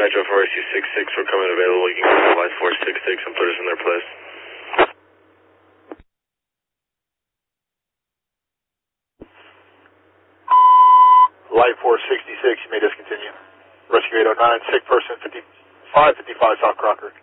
Metro for RC66, we're coming available. You can go to Life 466 and put us in their place. Light 466, you may discontinue. Rescue 809, sick person 5555 South Crocker.